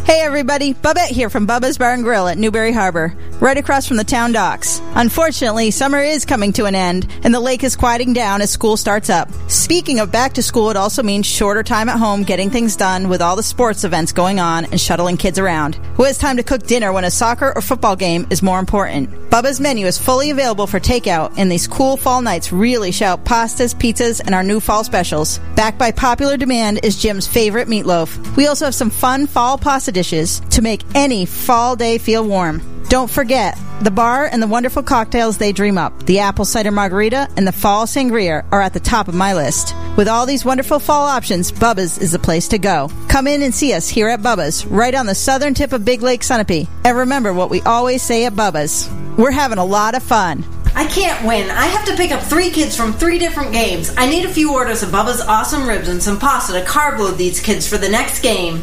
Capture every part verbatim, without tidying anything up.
Hey everybody, Bubette here from Bubba's Bar and Grill at Newberry Harbor, right across from the town docks. Unfortunately, summer is coming to an end, and the lake is quieting down as school starts up. Speaking of back to school, it also means shorter time at home getting things done with all the sports events going on and shuttling kids around. Who has time to cook dinner when a soccer or football game is more important? Bubba's menu is fully available for takeout, and these cool fall nights really shout pastas, pizzas, and our new fall specials. Backed by popular demand is Jim's favorite meatloaf. We also have some fun fall pasta dishes to make any fall day feel warm. Don't forget, the bar and the wonderful cocktails they dream up, the apple cider margarita and the fall sangria, are at the top of my list. With all these wonderful fall options, Bubba's is the place to go. Come in and see us here at Bubba's, right on the southern tip of Big Lake Sunapee. And remember what we always say at Bubba's: we're having a lot of fun. I can't win. I have to pick up three kids from three different games. I need a few orders of Bubba's awesome ribs and some pasta to carb load these kids for the next game.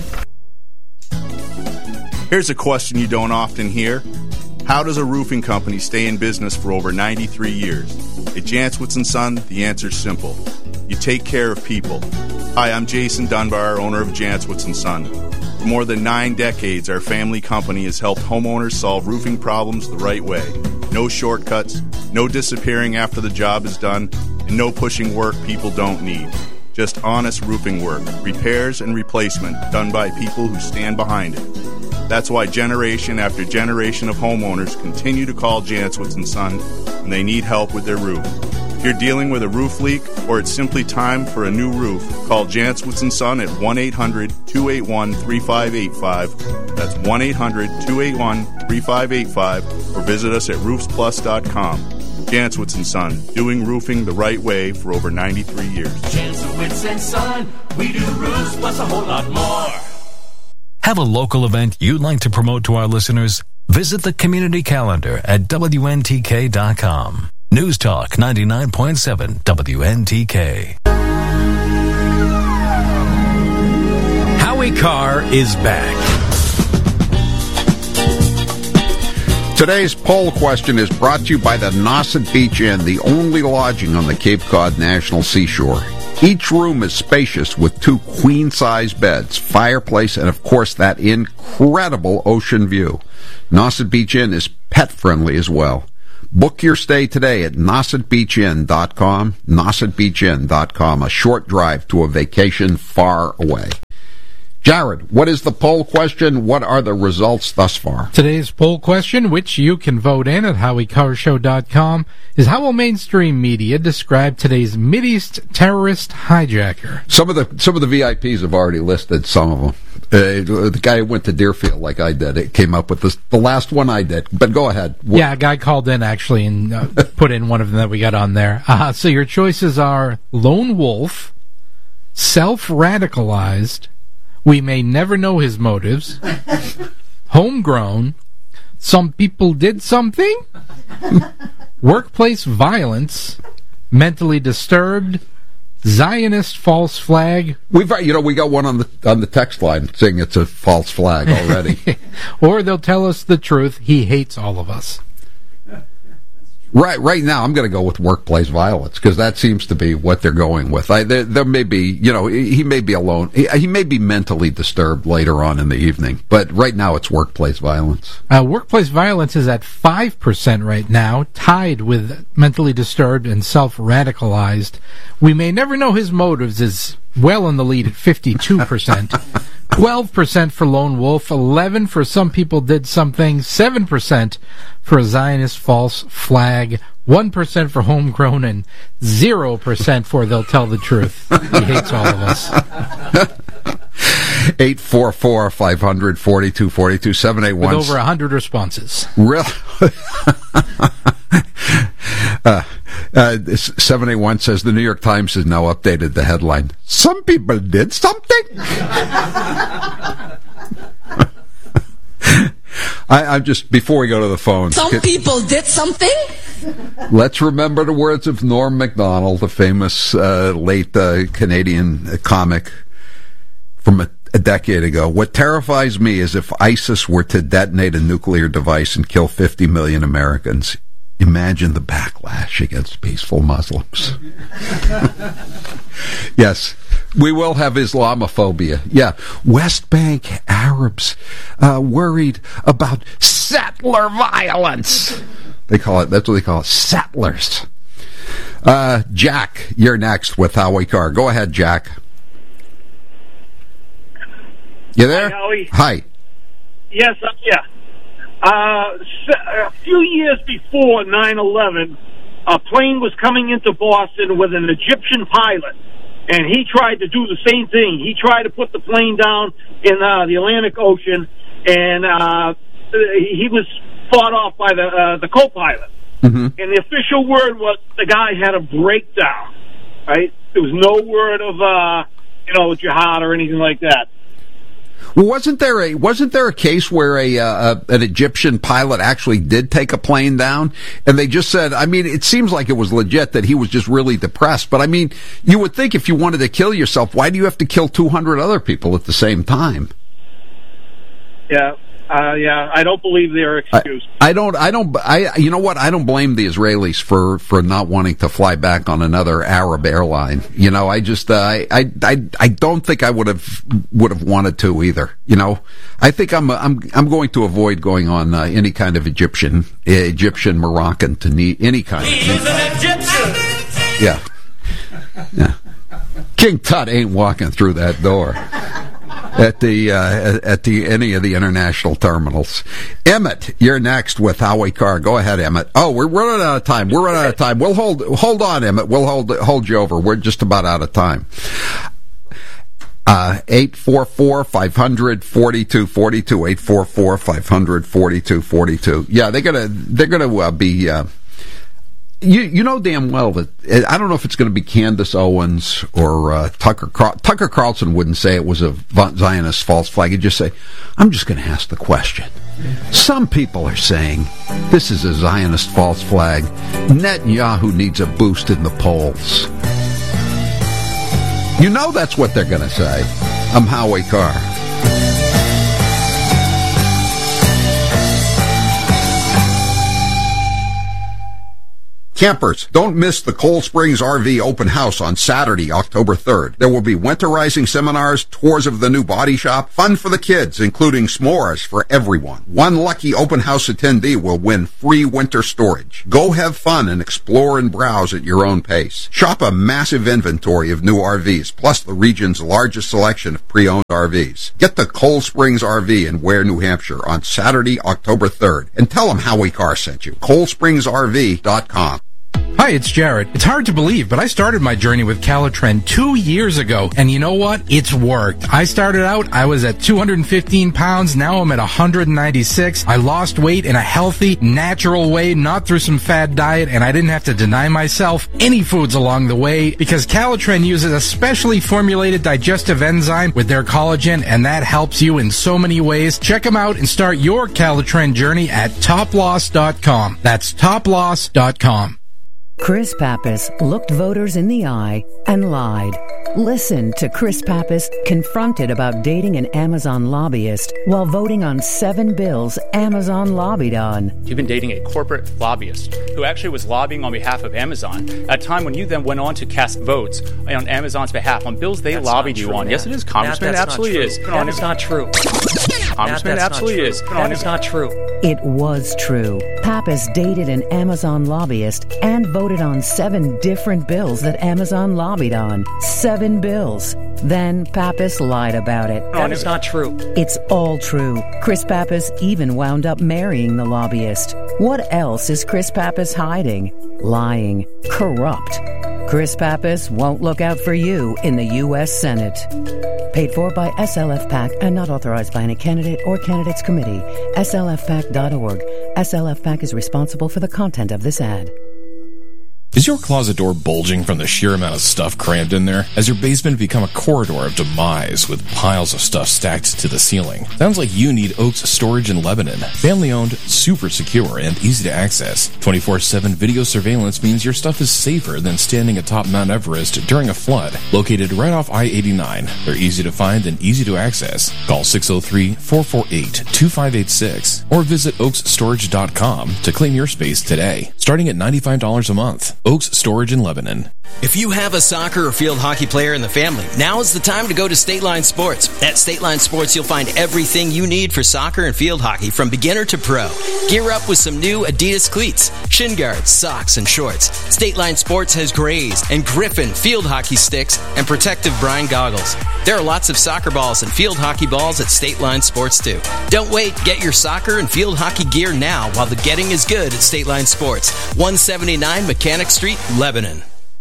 Here's a question you don't often hear. How does a roofing company stay in business for over ninety-three years? At Jantzwitz and Son, the answer's simple. You take care of people. Hi, I'm Jason Dunbar, owner of Jantzwitz and Son. For more than nine decades, our family company has helped homeowners solve roofing problems the right way. No shortcuts, no disappearing after the job is done, and no pushing work people don't need. Just honest roofing work, repairs and replacement done by people who stand behind it. That's why generation after generation of homeowners continue to call Jantzwitz and Son when they need help with their roof. If you're dealing with a roof leak or it's simply time for a new roof, call Jantzwitz and Son at one eight hundred two eight one three five eight five. That's one eight hundred two eight one three five eight five, or visit us at roofs plus dot com. Jantzwitz and Son, doing roofing the right way for over ninety-three years. Jantzwitz and Son, we do roofs plus a whole lot more. Have a local event you'd like to promote to our listeners? Visit the community calendar at W N T K dot com. News Talk ninety-nine point seven W N T K. Howie Carr is back. Today's poll question is brought to you by the Nauset Beach Inn, the only lodging on the Cape Cod National Seashore. Each room is spacious with two queen-size beds, fireplace, and, of course, that incredible ocean view. Nauset Beach Inn is pet-friendly as well. Book your stay today at nauset beach inn dot com, nauset beach inn dot com, a short drive to a vacation far away. Jared, what is the poll question? What are the results thus far? Today's poll question, which you can vote in at howie carr show dot com, is how will mainstream media describe today's Mideast terrorist hijacker? Some of the some of the V I Ps have already listed some of them. Uh, the guy who went to Deerfield, like I did, it came up with this, the last one I did. But go ahead. What? Yeah, a guy called in, actually, and uh, put in one of them that we got on there. Uh, so your choices are lone wolf, self-radicalized, we may never know his motives, homegrown, some people did something, workplace violence, mentally disturbed, Zionist false flag. We've, you know, we got one on the on the text line saying it's a false flag already. Or they'll tell us the truth. He hates all of us. Right, right now, I'm going to go with workplace violence because that seems to be what they're going with. I, there, there may be, you know, he may be alone. He, he may be mentally disturbed later on in the evening, but right now it's workplace violence. Uh, workplace violence is at five percent right now, tied with mentally disturbed and self-radicalized. We may never know his motives is well in the lead at fifty-two percent. twelve percent for lone wolf, eleven percent for some people did something, seven percent for a Zionist false flag, one percent for homegrown, and zero percent for they'll tell the truth. He hates all of us. eight four four, five hundred, forty-two forty-two, seven eight one. With over one hundred responses. Really? uh, uh, seven eight one says the New York Times has now updated the headline. Some people did something? I, I'm just, before we go to the phone. Some can, people did something? Let's remember the words of Norm Macdonald, the famous uh, late uh, Canadian comic from a, a decade ago. What terrifies me is if ISIS were to detonate a nuclear device and kill fifty million Americans. Imagine the backlash against peaceful Muslims. Yes, We will have Islamophobia. Yeah. West Bank Arabs uh, worried about settler violence. They call it, that's what they call it, settlers. Uh, Jack, you're next with Howie Carr. Go ahead, Jack. You there? Hi, Howie. Hi. Yes, uh, yeah. Uh, a few years before nine eleven, a plane was coming into Boston with an Egyptian pilot, and he tried to do the same thing. He tried to put the plane down in uh, the Atlantic Ocean, and uh, he was fought off by the uh, the co-pilot. Mm-hmm. And the official word was the guy had a breakdown, right? There was no word of, uh, you know, jihad or anything like that. Well, wasn't there a wasn't there a case where a, uh, an Egyptian pilot actually did take a plane down, and they just said, I mean, it seems like it was legit that he was just really depressed, but I mean, you would think if you wanted to kill yourself, why do you have to kill two hundred other people at the same time? Yeah. Uh, yeah, I don't believe they're excused. I, I don't, I don't, I, you know what? I don't blame the Israelis for, for not wanting to fly back on another Arab airline. You know, I just, uh, I, I, I, I don't think I would have, would have wanted to either. You know, I think I'm, I'm, I'm going to avoid going on uh, any kind of Egyptian, Egyptian, Moroccan to need any kind. He of, is an Egyptian. Yeah, yeah. King Tut ain't walking through that door. At the uh, at the any of the international terminals. Emmett, you're next with Howie Carr. Go ahead, Emmett. Oh, we're running out of time. We're running out of time. We'll hold hold on, Emmett. We'll hold hold you over. We're just about out of time. Uh, eight four four, five hundred, forty-two forty-two, eight four four, five hundred, forty-two forty-two. Yeah, they're gonna they're gonna uh, be. Uh, You you know damn well that I don't know if it's going to be Candace Owens or uh, Tucker Carl- Tucker Carlson wouldn't say it was a Zionist false flag. He'd just say, "I'm just going to ask the question." Some people are saying this is a Zionist false flag. Netanyahu needs a boost in the polls. You know that's what they're going to say. I'm Howie Carr. Campers, don't miss the Cold Springs R V Open House on Saturday, October third. There will be winterizing seminars, tours of the new body shop, fun for the kids, including s'mores for everyone. One lucky open house attendee will win free winter storage. Go have fun and explore and browse at your own pace. Shop a massive inventory of new R Vs, plus the region's largest selection of pre-owned R Vs. Get to Cold Springs R V in Ware, New Hampshire on Saturday, October third, and tell them Howie Carr sent you. cold springs R V dot com. Hi, it's Jared. It's hard to believe, but I started my journey with Calitren two years ago, and you know what? It's worked. I started out, I was at two hundred fifteen pounds, now I'm at one hundred ninety-six. I lost weight in a healthy, natural way, not through some fad diet, and I didn't have to deny myself any foods along the way, because Calitren uses a specially formulated digestive enzyme with their collagen, and that helps you in so many ways. Check them out and start your Calitren journey at top loss dot com. That's top loss dot com. Chris Pappas looked voters in the eye and lied. Listen to Chris Pappas confronted about dating an Amazon lobbyist while voting on seven bills Amazon lobbied on. You've been dating a corporate lobbyist who actually was lobbying on behalf of Amazon at a time when you then went on to cast votes on Amazon's behalf on bills they that's lobbied true, you on. man. Yes, it is, Congressman. Matt, It absolutely is. That is not true. Congressman, it absolutely is. That is not true. It was true. Pappas dated an Amazon lobbyist and voted on seven different bills that Amazon lobbied on. Seven bills. Then Pappas lied about it. That is not true. It's all true. Chris Pappas even wound up marrying the lobbyist. What else is Chris Pappas hiding? Lying. Corrupt. Chris Pappas won't look out for you in the U S Senate. Paid for by S L F PAC and not authorized by any candidate or candidates committee. S L F pac dot org. S L F PAC is responsible for the content of this ad. Is your closet door bulging from the sheer amount of stuff crammed in there? Has your basement become a corridor of demise with piles of stuff stacked to the ceiling? Sounds like you need Oaks Storage in Lebanon. Family owned, super secure, and easy to access. twenty-four seven video surveillance means your stuff is safer than standing atop Mount Everest during a flood. Located right off I eighty-nine. They're easy to find and easy to access. Call six oh three, four four eight, two five eight six or visit oaks storage dot com to claim your space today. Starting at ninety-five dollars a month. Oaks Storage in Lebanon. If you have a soccer or field hockey player in the family, now is the time to go to State Line Sports. At State Line Sports, you'll find everything you need for soccer and field hockey from beginner to pro. Gear up with some new Adidas cleats, shin guards, socks, and shorts. State Line Sports has Grays and Griffin field hockey sticks and protective brine goggles. There are lots of soccer balls and field hockey balls at State Line Sports too. Don't wait, get your soccer and field hockey gear now while the getting is good at State Line Sports. one seventy-nine Mechanic Street, Lebanon.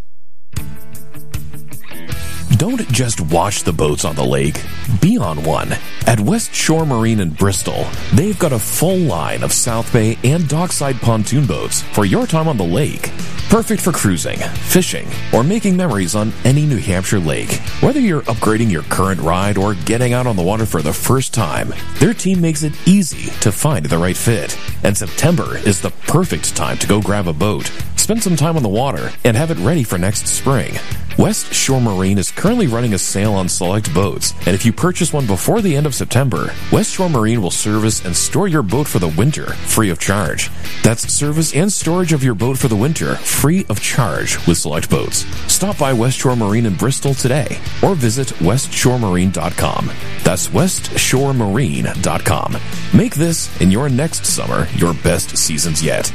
Don't just watch the boats on the lake. Be on one. At West Shore Marine in Bristol, they've got a full line of South Bay and dockside pontoon boats for your time on the lake. Perfect for cruising, fishing, or making memories on any New Hampshire lake. Whether you're upgrading your current ride or getting out on the water for the first time, their team makes it easy to find the right fit. And September is the perfect time to go grab a boat, spend some time on the water, and have it ready for next spring. West Shore Marine is currently running a sale on select boats, and if you purchase one before the end of September, West Shore Marine will service and store your boat for the winter, free of charge. That's service and storage of your boat for the winter, free of charge with select boats. Stop by West Shore Marine in Bristol today, or visit west shore marine dot com. That's west shore marine dot com. Make this and your next summer your best seasons yet.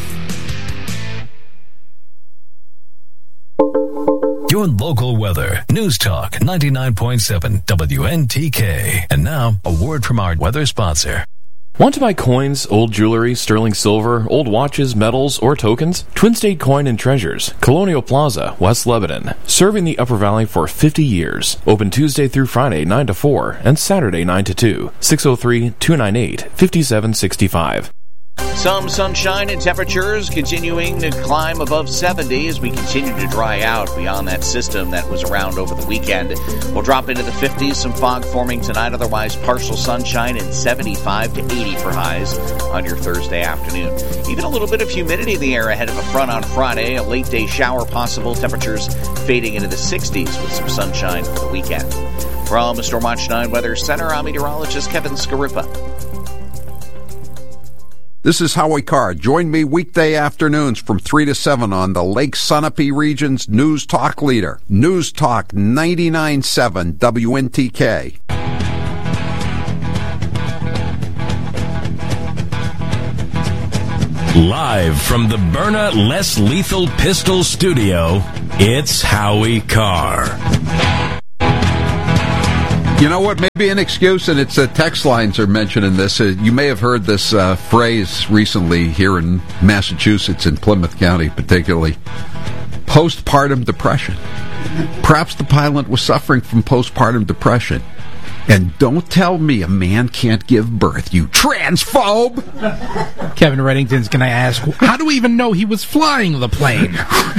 Your local weather. News Talk ninety-nine point seven W N T K. And now, a word from our weather sponsor. Want to buy coins, old jewelry, sterling silver, old watches, medals, or tokens? Twin State Coin and Treasures, Colonial Plaza, West Lebanon. Serving the Upper Valley for fifty years. Open Tuesday through Friday, nine to four, and Saturday, nine to two. six oh three, two nine eight, five seven six five. Some sunshine and temperatures continuing to climb above seventy as we continue to dry out beyond that system that was around over the weekend. We'll drop into the fifties, some fog forming tonight, otherwise partial sunshine and seventy-five to eighty for highs on your Thursday afternoon. Even a little bit of humidity in the air ahead of a front on Friday, a late day shower possible, temperatures fading into the sixties with some sunshine for the weekend. From the Storm Watch nine Weather Center, I'm meteorologist Kevin Scarippa. This is Howie Carr. Join me weekday afternoons from three to seven on the Lake Sunapee region's News Talk leader. News Talk ninety-nine point seven W N T K. Live from the Byrna Less Lethal Pistol Studio, it's Howie Carr. You know what may be an excuse, and it's uh, text lines are mentioning this. Uh, you may have heard this uh, phrase recently here in Massachusetts, in Plymouth County particularly. Postpartum depression. Perhaps the pilot was suffering from postpartum depression. And don't tell me a man can't give birth, you transphobe! Kevin Reddington's going to ask, how do we even know he was flying the plane?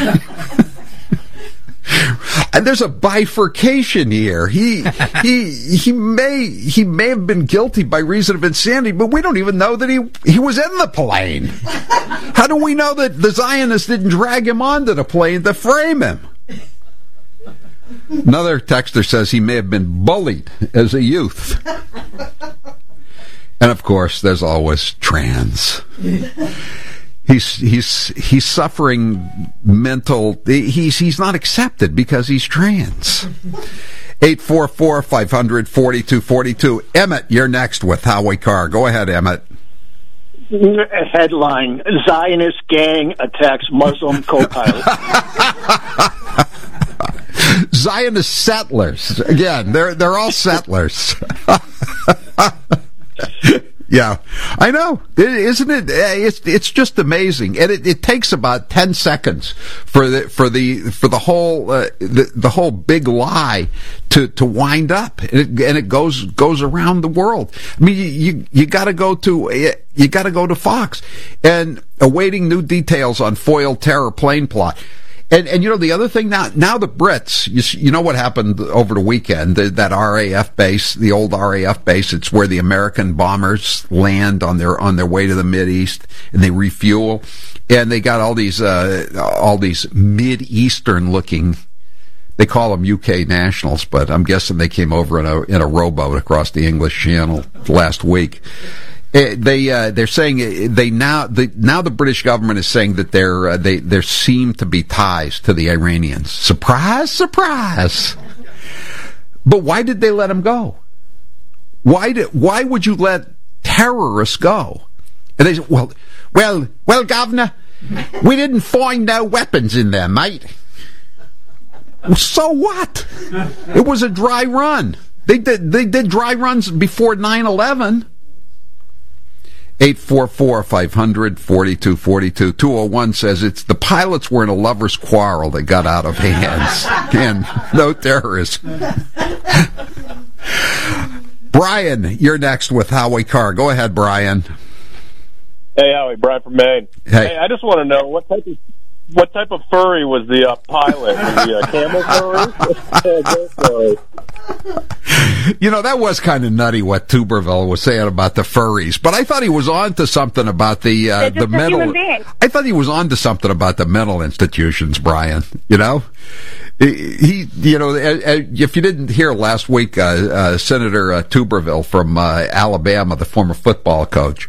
And there's a bifurcation here. He he he may he may have been guilty by reason of insanity, but we don't even know that he he was in the plane. How do we know that the Zionists didn't drag him onto the plane to frame him? Another texter says he may have been bullied as a youth. And of course, there's always trans. He's he's he's suffering mental. He's he's not accepted because he's trans. Eight four four five hundred forty two forty two. Emmett, you're next with Howie Carr. Go ahead, Emmett. Headline: Zionist gang attacks Muslim co-pilot. Zionist settlers. Again, they're they're all settlers. Yeah, I know. Isn't it? It's it's just amazing, and it, it takes about ten seconds for the for the for the whole uh, the the whole big lie to, to wind up, and it, and it goes goes around the world. I mean, you you, you got to go to you got to go to Fox, and awaiting new details on foiled terror plane plot. And, and you know, the other thing now, now the Brits, you, you know what happened over the weekend, the, that R A F base, the old R A F base, it's where the American bombers land on their, on their way to the Mideast, and they refuel, and they got all these, uh, all these Mid-Eastern looking, they call them U K nationals, but I'm guessing they came over in a, in a rowboat across the English Channel last week. Uh, they uh, they're saying uh, they now the now the British government is saying that there uh, they there seem to be ties to the Iranians. Surprise, surprise. But why did they let them go? Why did why would you let terrorists go? And they said, well, well, well, Governor, we didn't find no weapons in there, mate. So what? It was a dry run. They did they did dry runs before nine eleven. eight four four, five hundred, forty-two forty-two. two oh one says it's the pilots were in a lover's quarrel that got out of hands. And no terrorists. Brian, you're next with Howie Carr. Go ahead, Brian. Hey, Howie, Brian from Maine. Hey, hey I just want to know what type of what type of furry was the uh, pilot? Was he a camel furry? You know, that was kind of nutty what Tuberville was saying about the furries, but I thought he was on to something about the uh, the mental. I thought he was on to something about the mental institutions, Brian. You know, he, you know, if you didn't hear last week, uh, uh, Senator uh, Tuberville from uh, Alabama, the former football coach,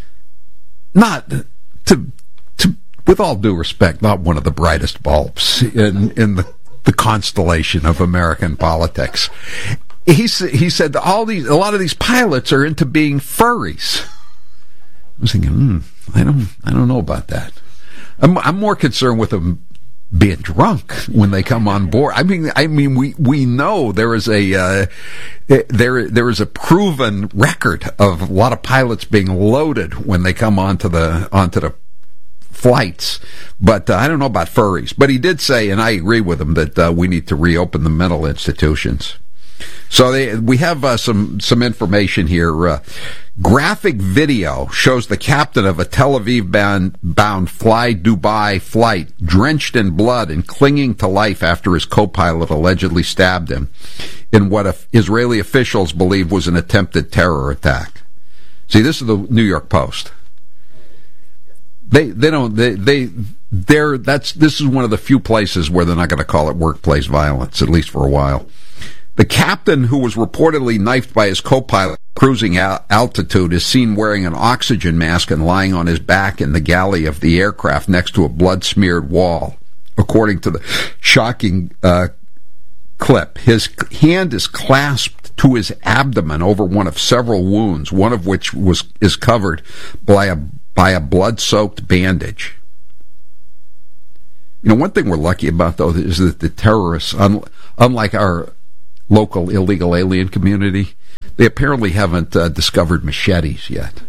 not to to with all due respect, not one of the brightest bulbs in in the. the constellation of American politics. He he said that all these, a lot of these pilots are into being furries. I was thinking, hmm, I don't, I don't know about that. I'm, I'm more concerned with them being drunk when they come on board. I mean, I mean, we, we know there is a uh, there there is a proven record of a lot of pilots being loaded when they come onto the onto the flights, but uh, I don't know about furries. But he did say, and I agree with him, that uh, we need to reopen the mental institutions. So they, we have uh, some some information here. Uh, graphic video shows the captain of a Tel Aviv bound, bound Fly Dubai flight drenched in blood and clinging to life after his co-pilot allegedly stabbed him in what Israeli officials believe was an attempted terror attack. See, this is the New York Post. They they don't they they they're that's this is one of the few places where they're not going to call it workplace violence, at least for a while. The captain, who was reportedly knifed by his co-pilot cruising al- altitude, is seen wearing an oxygen mask and lying on his back in the galley of the aircraft next to a blood-smeared wall, according to the shocking uh, clip. His hand is clasped to his abdomen over one of several wounds, one of which was is covered by a by a blood-soaked bandage. You know, one thing we're lucky about, though, is that the terrorists, un- unlike our local illegal alien community, they apparently haven't uh, discovered machetes yet.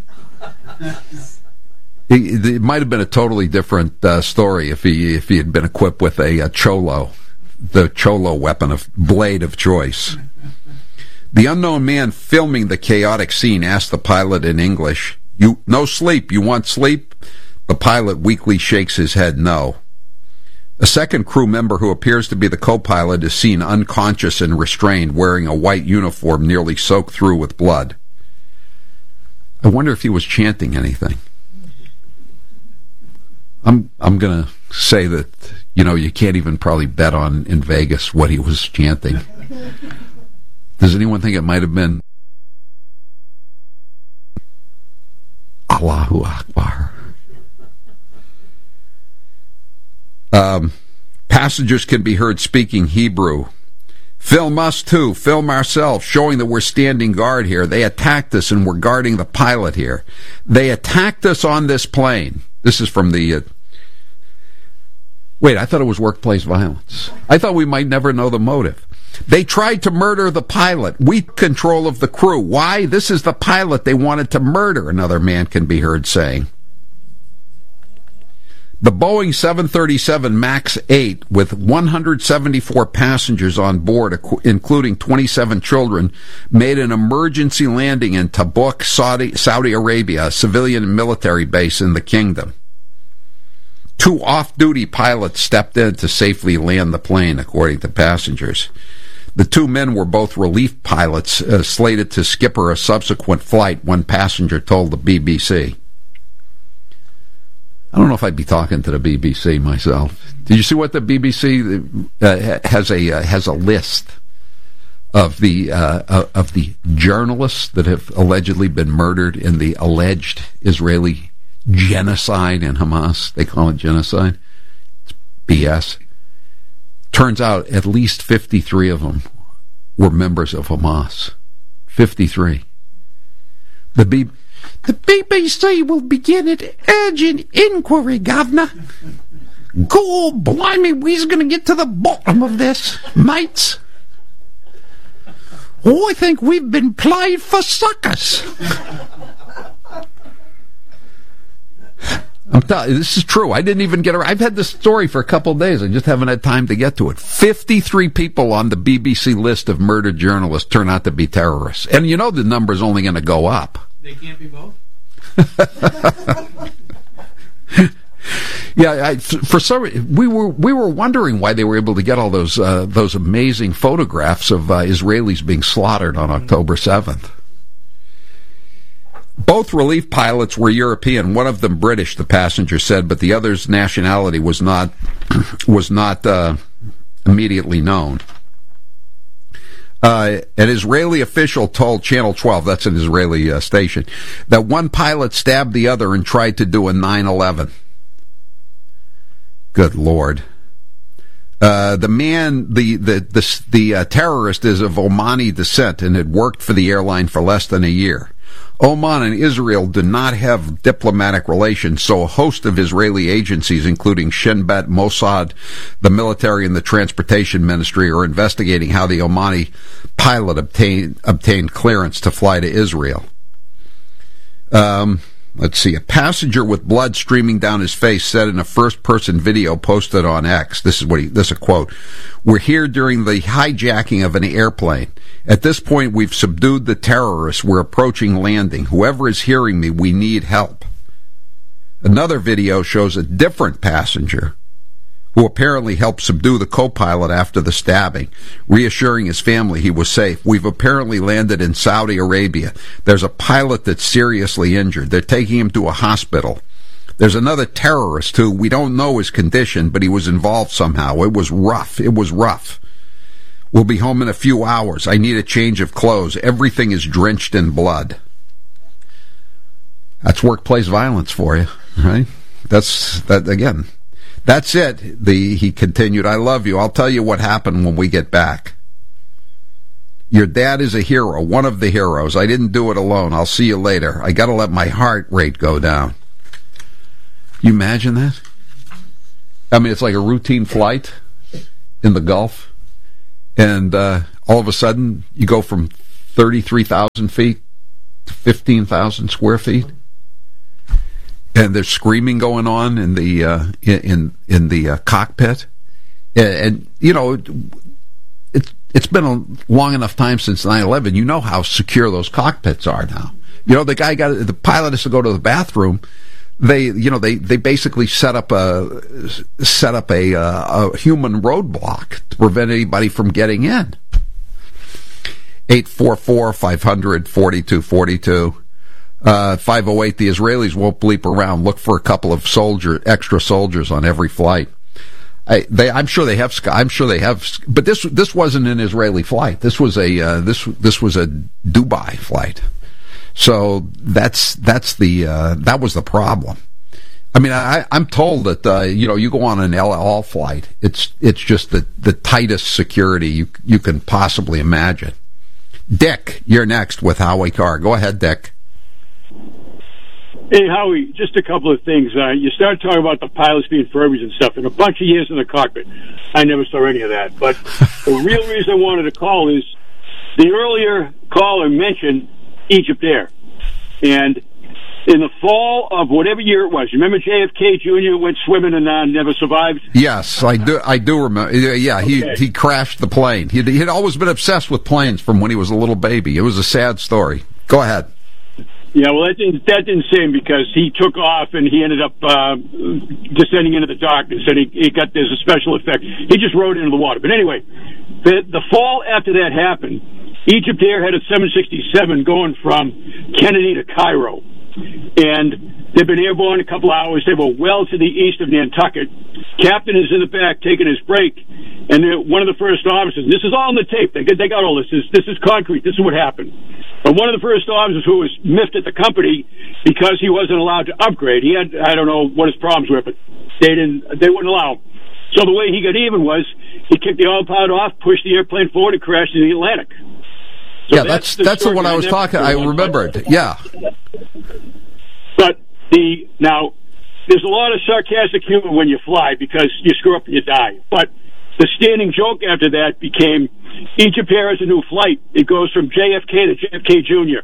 it, it might have been a totally different uh, story if he if he had been equipped with a, a cholo, the cholo weapon of blade of choice. The unknown man filming the chaotic scene asked the pilot in English, "You no sleep? You want sleep?" The pilot weakly shakes his head no. A second crew member, who appears to be the co-pilot, is seen unconscious and restrained, wearing a white uniform nearly soaked through with blood. I wonder if he was chanting anything. I'm I'm going to say that, you know, you can't even probably bet on in Vegas what he was chanting. Does anyone think it might have been Allahu Akbar? Um, passengers can be heard speaking Hebrew. Film us too. Film ourselves, showing that we're standing guard here. They attacked us and we're guarding the pilot here. They attacked us on this plane. This is from the... Uh, wait, I thought it was workplace violence. I thought we might never know the motive. They tried to murder the pilot. We took control of the crew. Why? This is the pilot they wanted to murder, another man can be heard saying. The Boeing seven thirty-seven MAX eight, with one hundred seventy-four passengers on board, including twenty-seven children, made an emergency landing in Tabuk, Saudi, Saudi Arabia, a civilian military base in the kingdom. Two off-duty pilots stepped in to safely land the plane, according to passengers. The two men were both relief pilots, uh, slated to skipper a subsequent flight, one passenger told the B B C. I don't know if I'd be talking to the B B C myself. Did you see what the B B C uh, has a uh, has a list of the uh, of the journalists that have allegedly been murdered in the alleged Israeli genocide in Hamas. They call it genocide. It's B S. Turns out at least fifty-three of them were members of Hamas. fifty-three. The B. The B B C will begin an urgent inquiry, Governor. Go, blimey, we're going to get to the bottom of this, mates. Oh, I think we've been played for suckers. I'm telling you, this is true. I didn't even get around. I've had this story for a couple of days. I just haven't had time to get to it. fifty-three people on the B B C list of murdered journalists turn out to be terrorists. And you know the number's only going to go up. They can't be both? Yeah, I, for some we were we were wondering why they were able to get all those uh, those amazing photographs of uh, Israelis being slaughtered on October seventh. Both relief pilots were European, one of them British, the passenger said, but the other's nationality was not was not uh, immediately known. Uh, an Israeli official told Channel twelve, that's an Israeli uh, station, that one pilot stabbed the other and tried to do a nine eleven. Good Lord. Uh, the man, the the the, the uh, terrorist is of Omani descent and had worked for the airline for less than a year. Oman and Israel do not have diplomatic relations, so a host of Israeli agencies, including Shin Bet, Mossad, the military, and the transportation ministry, are investigating how the Omani pilot obtained obtained clearance to fly to Israel. Um, let's see. A passenger with blood streaming down his face said in a first-person video posted on X, this is what he, this is a quote, "We're here during the hijacking of an airplane. At this point, we've subdued the terrorists. We're approaching landing. Whoever is hearing me, we need help." Another video shows a different passenger who apparently helped subdue the co-pilot after the stabbing, reassuring his family he was safe. "We've apparently landed in Saudi Arabia. There's a pilot that's seriously injured. They're taking him to a hospital. There's another terrorist who we don't know his condition, but he was involved somehow. It was rough. It was rough. We'll be home in a few hours. I need a change of clothes. Everything is drenched in blood." That's workplace violence for you, right? That's, that again, that's it. The, he continued, "I love you. I'll tell you what happened when we get back. Your dad is a hero, one of the heroes. I didn't do it alone. I'll see you later. I got to let my heart rate go down." You imagine that? I mean, it's like a routine flight in the Gulf. And uh, all of a sudden, you go from thirty-three thousand feet to fifteen thousand square feet, and there's screaming going on in the uh, in in the uh, cockpit. And, and you know, it's it's been a long enough time since nine eleven. You know how secure those cockpits are now. You know, the guy got the pilot has to go to the bathroom. They, you know, they, they basically set up a set up a, uh, a human roadblock to prevent anybody from getting in. eight four four, five hundred, forty-two forty-two. Uh, five oh eight, the Israelis won't bleep around. Look for a couple of soldier, extra soldiers on every flight. I, they, I'm sure they have. I'm sure they have. But this this wasn't an Israeli flight. This was a uh, this this was a Dubai flight. So that's that's the uh, that was the problem. I mean, I, I'm told that uh, you know you go on an El Al flight, it's it's just the, the tightest security you you can possibly imagine. Dick, you're next with Howie Carr. Go ahead, Dick. Hey, Howie, just a couple of things. Uh, you started talking about the pilots being Furbies and stuff, and a bunch of years in the cockpit. I never saw any of that. But the real reason I wanted to call is the earlier caller mentioned Egypt Air. And in the fall of whatever year it was, you remember J F K Junior went swimming and uh, never survived? Yes, I do. I do remember. Yeah, he okay. he crashed the plane. He he'd always been obsessed with planes from when he was a little baby. It was a sad story. Go ahead. Yeah, well, that didn't, that didn't say him because he took off and he ended up uh, descending into the darkness, and he, he got there's a special effect. He just rode into the water. But anyway, the the fall after that happened, Egypt Air had a seven sixty-seven going from Kennedy to Cairo, and They've been airborne a couple hours. They were well to the east of Nantucket. Captain is in the back taking his break, and one of the first officers, this is all on the tape. They, they got all this. this. This is concrete. This is what happened. But one of the first officers who was miffed at the company because he wasn't allowed to upgrade. He had, I don't know what his problems were, but they didn't. They wouldn't allow him. So the way he got even was he kicked the autopilot off, pushed the airplane forward, and crashed in the Atlantic. So yeah, that's that's, that's the one I was talking. I remembered. Yeah. But the now, there's a lot of sarcastic humor when you fly because you screw up and you die. But the standing joke after that became Egypt Air has a new flight. It goes from J F K to J F K Junior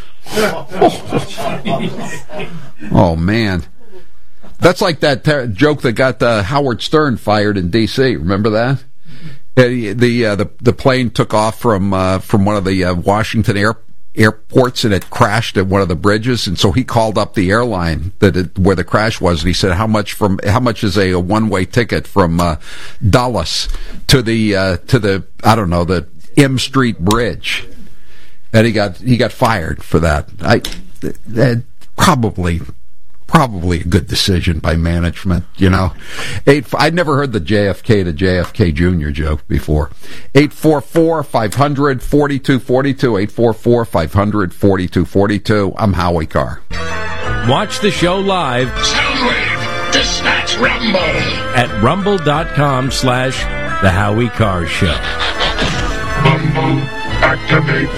Oh man, that's like that ter- joke that got uh, Howard Stern fired in D C. Remember that? Uh, the uh, the the plane took off from uh, from one of the uh, Washington air, airports and it crashed at one of the bridges, and so he called up the airline that it, where the crash was, and he said, "How much from how much is a, a one way ticket from uh, Dallas to the uh, to the I don't know the M Street Bridge?" And he got he got fired for that. I that probably. Probably a good decision by management, you know. Eight, I'd never heard the J F K to J F K Junior joke before. eight four four, five hundred, forty-two forty-two, eight four four, five hundred, forty-two forty-two. I'm Howie Carr. Watch the show live. Soundwave, dispatch Rumble. At rumble.com slash The Howie Carr Show. Rumble, activate.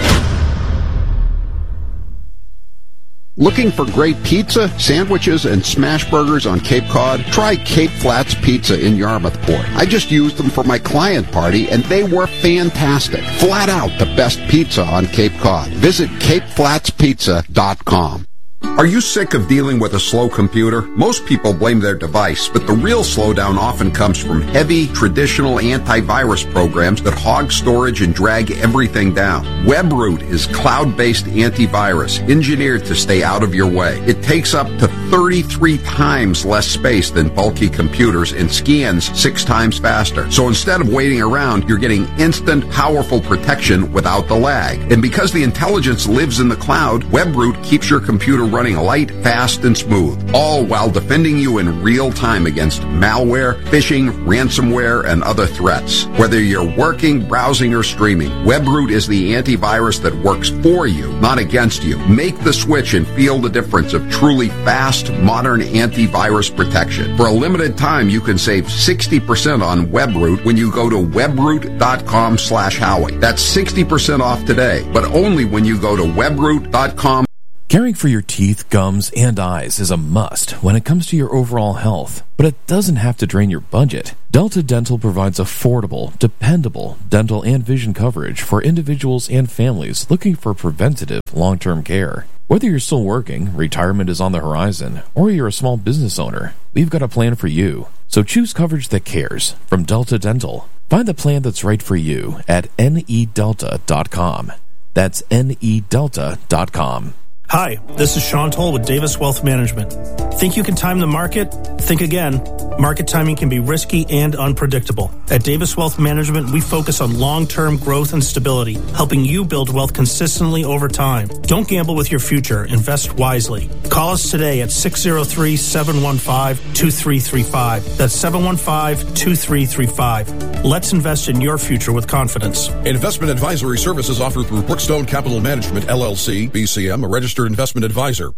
Looking for great pizza, sandwiches, and smash burgers on Cape Cod? Try Cape Flats Pizza in Yarmouthport. I just used them for my client party, and they were fantastic. Flat out the best pizza on Cape Cod. Visit cape flats pizza dot com. Are you sick of dealing with a slow computer? Most people blame their device, but the real slowdown often comes from heavy, traditional antivirus programs that hog storage and drag everything down. WebRoot is cloud-based antivirus, engineered to stay out of your way. It takes up to thirty-three times less space than bulky computers and scans six times faster. So instead of waiting around, you're getting instant, powerful protection without the lag. And because the intelligence lives in the cloud, WebRoot keeps your computer running light, fast, and smooth, all while defending you in real time against malware, phishing, ransomware, and other threats. Whether you're working, browsing, or streaming, WebRoot is the antivirus that works for you, not against you. Make the switch and feel the difference of truly fast, modern antivirus protection. For a limited time, you can save sixty percent on WebRoot when you go to webroot.com slash Howie. That's sixty percent off today, but only when you go to webroot dot com. Caring for your teeth, gums, and eyes is a must when it comes to your overall health, but it doesn't have to drain your budget. Delta Dental provides affordable, dependable dental and vision coverage for individuals and families looking for preventative long-term care. Whether you're still working, retirement is on the horizon, or you're a small business owner, we've got a plan for you. So choose coverage that cares from Delta Dental. Find the plan that's right for you at N E delta dot com. That's N E delta dot com. Hi, this is Sean Toll with Davis Wealth Management. Think you can time the market? Think again. Market timing can be risky and unpredictable. At Davis Wealth Management, we focus on long-term growth and stability, helping you build wealth consistently over time. Don't gamble with your future. Invest wisely. Call us today at six oh three, seven one five, two three three five. That's seven one five, two three three five. Let's invest in your future with confidence. Investment advisory services offered through Brookstone Capital Management, L L C, B C M, a registered investment advisor.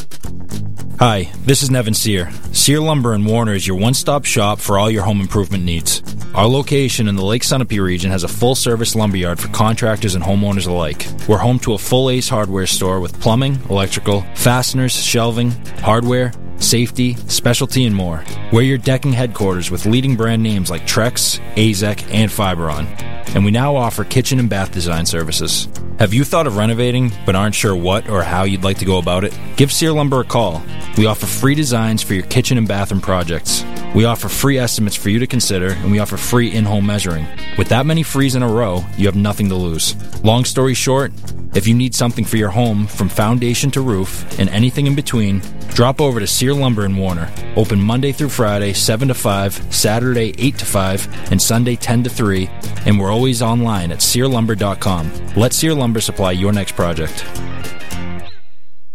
Hi, this is Nevin Sear. Sear Lumber in Warner is your one-stop shop for all your home improvement needs. Our location in the Lake Sunapee region has a full-service lumberyard for contractors and homeowners alike. We're home to a full Ace Hardware store with plumbing, electrical, fasteners, shelving, hardware, safety, specialty, and more. We're your decking headquarters with leading brand names like Trex, Azek, and Fiberon. And we now offer kitchen and bath design services. Have you thought of renovating but aren't sure what or how you'd like to go about it? Give Sear Lumber a call. We offer free designs for your kitchen and bathroom projects. We offer free estimates for you to consider, and we offer free in-home measuring. With that many frees in a row, you have nothing to lose. Long story short, if you need something for your home from foundation to roof and anything in between, drop over to Sear Lumber in Warner. Open Monday through Friday, seven to five, Saturday, eight to five, and Sunday, ten to three, and we're always online at sear lumber dot com. Let Sear Lumber supply your next project.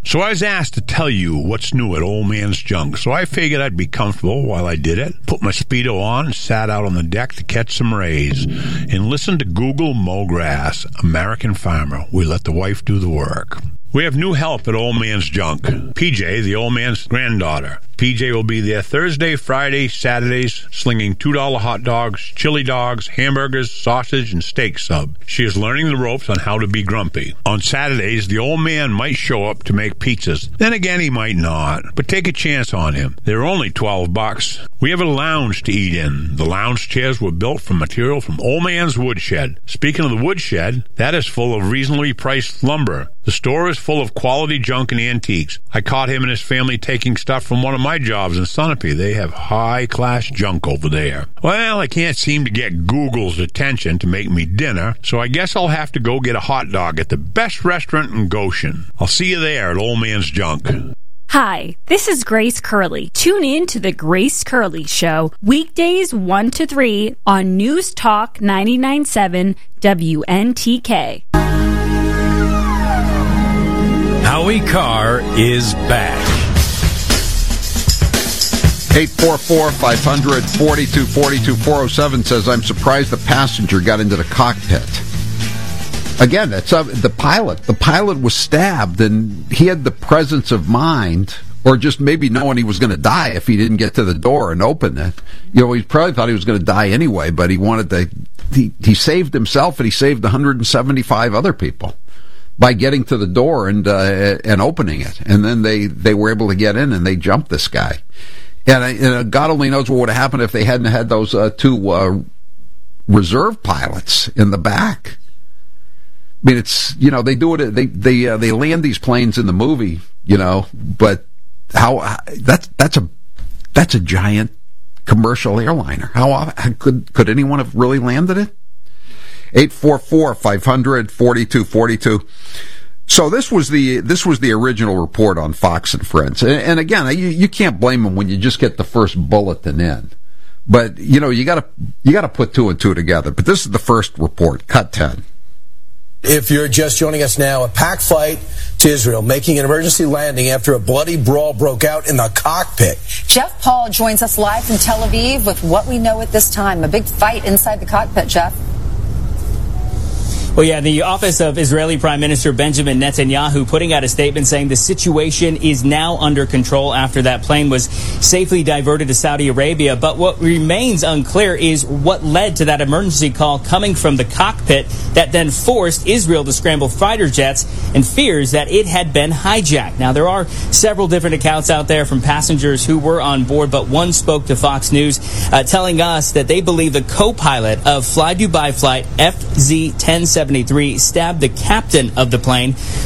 So I was asked to tell you what's new at Old Man's Junk, so I figured I'd be comfortable while I did it, put my Speedo on and sat out on the deck to catch some rays, and listen to Google Mow Grass, American Farmer. We let the wife do the work. We have new help at Old Man's Junk. P J, the old man's granddaughter. P J will be there Thursday, Friday, Saturdays, slinging two dollar hot dogs, chili dogs, hamburgers, sausage, and steak sub. She is learning the ropes on how to be grumpy. On Saturdays, the old man might show up to make pizzas. Then again, he might not. But take a chance on him. They're only twelve bucks. We have a lounge to eat in. The lounge chairs were built from material from Old Man's Woodshed. Speaking of the woodshed, that is full of reasonably priced lumber. The store is full of quality junk and antiques. I caught him and his family taking stuff from one of my jobs in Sunapee. They have high-class junk over there. Well, I can't seem to get Google's attention to make me dinner, so I guess I'll have to go get a hot dog at the best restaurant in Goshen. I'll see you there at Old Man's Junk. Hi, this is Grace Curley. Tune in to the Grace Curley Show, weekdays one to three on News Talk ninety-nine point seven W N T K. Howie Carr is back. eight four four, five hundred, forty-two forty-two, four oh seven says, I'm surprised the passenger got into the cockpit. Again, it's uh, the pilot. The pilot was stabbed, and he had the presence of mind, or just maybe knowing he was going to die if he didn't get to the door and open it. You know, he probably thought he was going to die anyway, but he wanted to. He, he saved himself, and he saved one hundred seventy-five other people by getting to the door and uh, and opening it. And then they, they were able to get in, and they jumped this guy. And, and God only knows what would have happened if they hadn't had those uh, two uh, reserve pilots in the back. I mean, it's, you know, they do it, they they uh, they land these planes in the movie, you know, but how, that's that's a that's a giant commercial airliner. How, how could could anyone have really landed it? eight four four, five hundred, forty-two forty-two. So this was the this was the original report on Fox and Friends, and, and again, you, you can't blame them when you just get the first bulletin in. But you know, you got to you got to put two and two together. But this is the first report, cut ten. If you're just joining us now, a packed flight to Israel making an emergency landing after a bloody brawl broke out in the cockpit. Jeff Paul joins us live from Tel Aviv with what we know at this time. A big fight inside the cockpit, Jeff. Well, yeah, the office of Israeli Prime Minister Benjamin Netanyahu putting out a statement saying the situation is now under control after that plane was safely diverted to Saudi Arabia. But what remains unclear is what led to that emergency call coming from the cockpit that then forced Israel to scramble fighter jets and fears that it had been hijacked. Now, there are several different accounts out there from passengers who were on board, but one spoke to Fox News uh, telling us that they believe the co-pilot of Fly Dubai flight F Z ten seventy-three stabbed the captain of the plane